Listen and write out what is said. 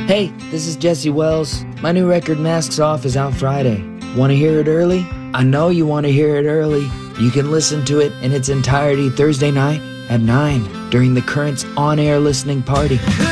Hey, this is Jesse Wells. My new record, Masks Off, is out Friday. Want to hear it early? I know you want to hear it early. You can listen to it in its entirety Thursday night at 9 during the Currents on-air listening party.